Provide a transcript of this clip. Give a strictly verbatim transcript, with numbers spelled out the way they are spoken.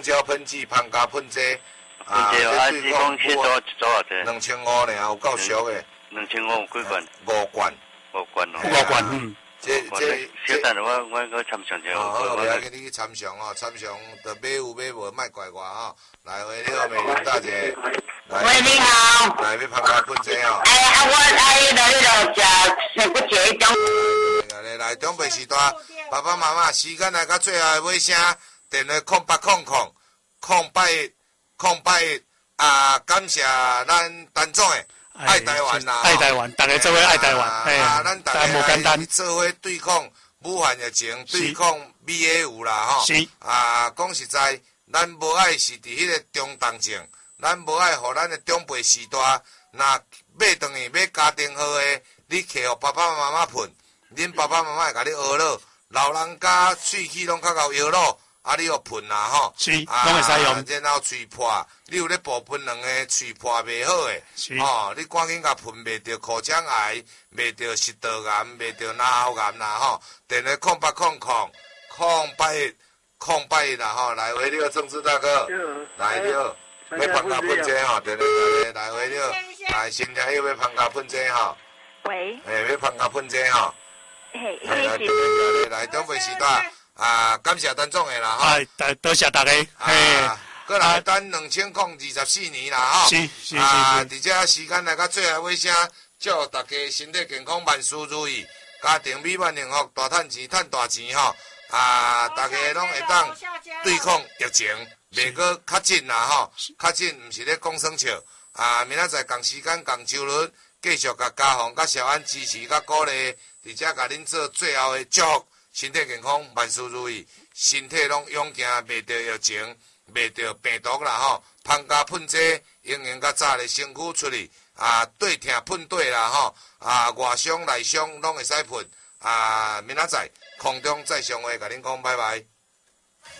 胶喷剂、芳加喷剂。 啊，啊，你讲迄多多少钱？ 两千五呢，有够俗的。 两千五有几罐？ 五罐。 五罐哦。 五罐，嗯。 这这小等我我我参详者。 好，我给你去参详哦，参详就买有买无，卖怪我哦。来，喂，你好，美玲大姐。 喂，你好。 来，要芳加喷剂哦。 哎啊，我哎来迄个食生不节中。 来来，中北时段，爸爸妈妈，时间来到最后的尾声，电话空八空空空八一空八一啊！感谢咱陈总的。爱台湾啦， 爱台湾，大家做伙爱台湾， 啊，咱大家无简单， 做伙对抗武汉疫情，对抗 B A 五啦，吼，啊，讲实在，咱无爱是伫迄个中重症，咱无爱互咱的长辈时代，若买顿去买家庭号的，你摕互爸爸妈妈喷，恁爸爸妈妈会甲你学咯，老人家喙齿拢较够摇咯。啊，你要喷啦吼， 是，拢会使用。 然后喙破，你有咧部分人诶喙破袂好诶，吼，你赶紧甲喷，袂着口腔癌，袂着食道癌，袂着咽喉癌啦吼。电话空八空空空八一空八一啦吼，来回了，郑志大哥，来了，要芳加喷剂吼，电话来来回了，来新听要要芳加喷剂吼。 喂。 诶，要芳加喷剂吼。 嘿， 来来来，东北时代。啊，感谢陈总的啦，吼！ 哎，多多谢大家。 啊，过来等两千零二十四年啦，吼！ 是是是。 啊，而且时间来到最后尾声，祝大家身体健康，万事如意，家庭美满幸福，大赚钱，赚大钱，吼！啊，大家拢会当对抗疫情，袂过较紧啦，吼！较紧，毋是咧讲耍笑。啊，明仔载同时间同周日，继续甲家访、甲小安支持、甲鼓励，而且甲恁做最后的祝福。身体健康，万事如意，身体拢勇健，袂着疫情，袂着病毒啦吼。芳加喷剂，用用较早的身躯出去，啊，对疼喷对啦吼，啊，外伤内伤拢会使喷，啊，明仔载空中再相会，甲恁讲拜拜。